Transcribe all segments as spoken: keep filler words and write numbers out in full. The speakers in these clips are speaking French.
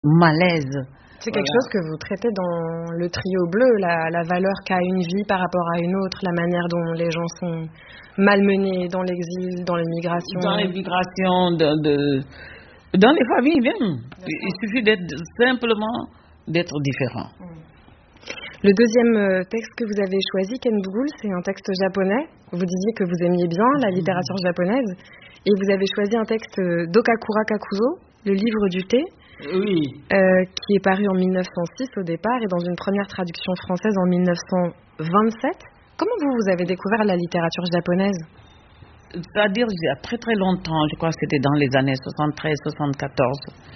malaise. C'est quelque voilà. chose que vous traitez dans le trio bleu, la, la valeur qu'a une vie par rapport à une autre, la manière dont les gens sont malmenés dans l'exil, dans l'immigration. Dans l'immigration, de, de, dans les familles même. Il suffit d'être simplement d'être différent. Le deuxième texte que vous avez choisi, Ken Bougoul, c'est un texte japonais. Vous disiez que vous aimiez bien la littérature japonaise. Et vous avez choisi un texte d'Okakura Kakuzo, Le livre du thé. Oui. Euh, qui est paru en mille neuf cent six au départ et dans une première traduction française en mille neuf cent vingt-sept. Comment vous, vous avez découvert la littérature japonaise? C'est-à-dire, il y a très très longtemps, je crois que c'était dans les années soixante-treize soixante-quatorze.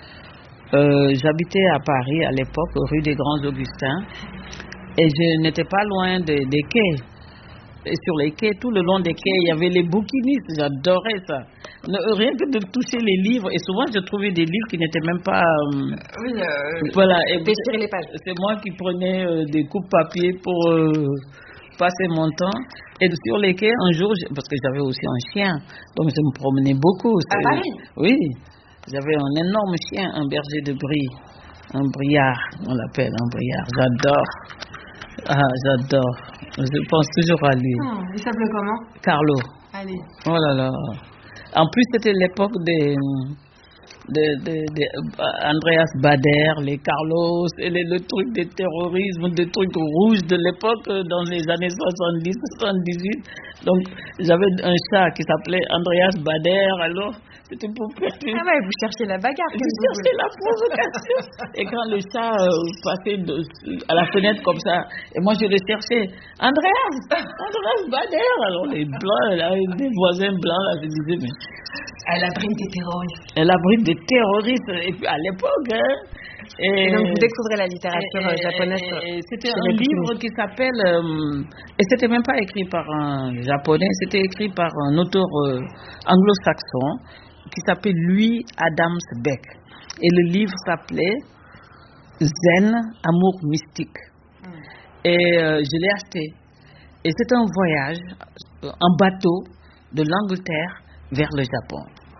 Euh, j'habitais à Paris à l'époque, rue des Grands Augustins, et je n'étais pas loin des, des quais. Et sur les quais, tout le long des quais, il y avait les bouquinistes, j'adorais ça. Rien que de toucher les livres, et souvent je trouvais des livres qui n'étaient même pas... Euh, oui, euh, voilà, et déchirer les pages. C'est moi qui prenais euh, des coupes papier pour euh, passer mon temps. Et sur les quais, un jour, parce que j'avais aussi un chien, donc je me promenais beaucoup. À Paris? Oui, j'avais un énorme chien, un berger de brie, un briard, on l'appelle un briard, j'adore. Ah, j'adore. Je pense toujours à lui. Oh, il s'appelait comment? Carlo. Allez. Oh là là. En plus, c'était l'époque des, de, de, de Andreas Bader, les Carlos, et les, le truc des terrorismes, des trucs rouges de l'époque, dans les années soixante-dix soixante-dix-huit. Donc, j'avais un chat qui s'appelait Andreas Bader, alors c'était pour perturber. Ah ouais, vous cherchiez la bagarre. Je cherchais la provocation. Et quand le chat euh, passait de, à la fenêtre comme ça, et moi je le cherchais, Andreas, Andreas Bader. Alors les blancs, là, les voisins blancs, là, je disais, mais... Elle abrite des terroristes. Elle abrite des terroristes, et puis à l'époque, hein. Et, et donc vous découvrez la littérature et, japonaise. Et, et, c'était un livre qui s'appelle, euh, et c'était même pas écrit par un japonais, c'était écrit par un auteur euh, anglo-saxon, qui s'appelle Louis Adams Beck. Et le livre s'appelait Zen, Amour mystique. Mm. Et euh, je l'ai acheté. Et c'est un voyage en bateau de l'Angleterre vers le Japon.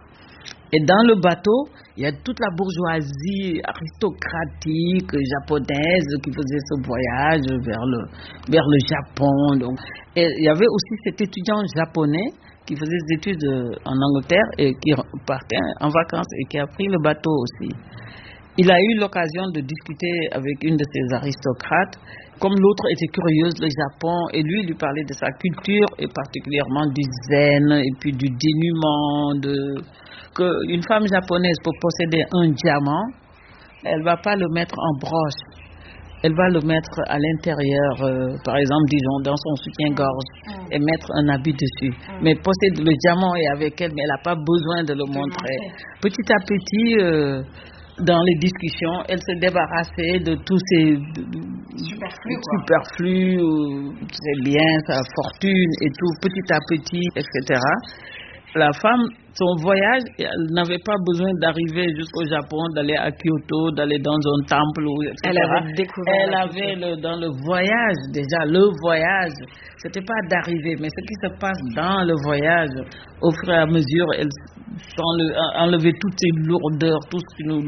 Et dans le bateau, il y a toute la bourgeoisie aristocratique japonaise qui faisait ce voyage vers le, vers le Japon. Donc. Et il y avait aussi cet étudiant japonais qui faisait des études en Angleterre et qui partait en vacances et qui a pris le bateau aussi. Il a eu l'occasion de discuter avec une de ces aristocrates. Comme l'autre était curieuse, le Japon, et lui, il lui parlait de sa culture et particulièrement du zen et puis du dénuement, de... qu'une femme japonaise pour posséder un diamant, elle ne va pas le mettre en broche. Elle va le mettre à l'intérieur, euh, par exemple, disons, dans son soutien-gorge, mmh. et mettre un habit dessus. Mmh. Mais possède le diamant est avec elle, mais elle n'a pas besoin de le de montrer. montrer. Petit à petit, euh, dans les discussions, elle se débarrassait de tous ces superflus, superflus euh, ses biens, sa fortune et tout, petit à petit, et cetera. La femme, son voyage, elle n'avait pas besoin d'arriver jusqu'au Japon, d'aller à Kyoto, d'aller dans un temple, et cetera. Elle avait découvert. Elle avait le, dans le voyage, déjà, le voyage, c'était pas d'arriver, mais ce qui se passe dans le voyage, au fur et à mesure, elle enlevait toutes ces lourdeurs, tout ce qui nous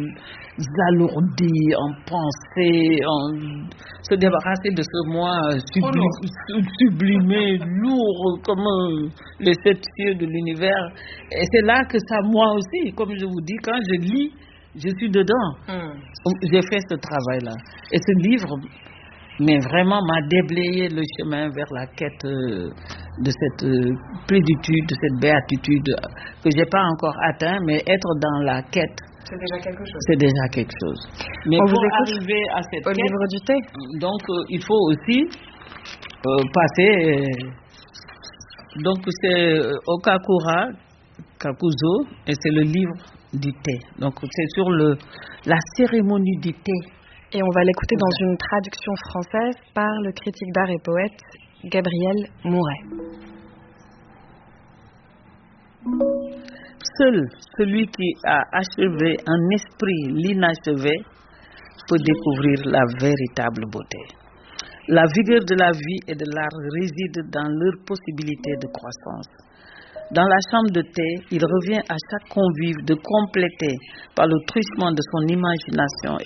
alourdit en pensée, en se débarrasser de ce moi sublim, sublimé, lourd comme euh, les sept cieux de l'univers. Et c'est là que ça, moi aussi, comme je vous dis, quand je lis, je suis dedans. Mm. J'ai fait ce travail-là. Et ce livre, mais vraiment, m'a déblayé le chemin vers la quête euh, de cette euh, plénitude, de cette béatitude que j'ai pas encore atteint, mais être dans la quête. C'est déjà quelque chose. C'est déjà quelque chose. Mais on pour vous arriver à cette au quête, livre du thé. Donc euh, il faut aussi euh, passer. Euh, donc c'est euh, Okakura Kakuzo et c'est le livre du thé. Donc c'est sur le la cérémonie du thé. Et on va l'écouter dans une traduction française par le critique d'art et poète Gabriel Mouret. Seul celui qui a achevé en esprit l'inachevé peut découvrir la véritable beauté. La vigueur de la vie et de l'art réside dans leur possibilité de croissance. Dans la chambre de thé, il revient à chaque convive de compléter par le truchement de son imagination